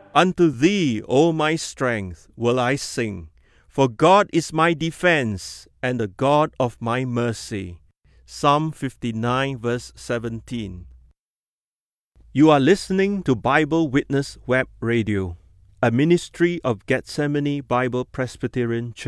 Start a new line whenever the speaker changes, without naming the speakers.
Unto thee, O my strength, will I sing, for God is my defense and the God of my mercy. Psalm 59 verse 17. You are listening to Bible Witness Web Radio, a ministry of Gethsemane Bible Presbyterian Church.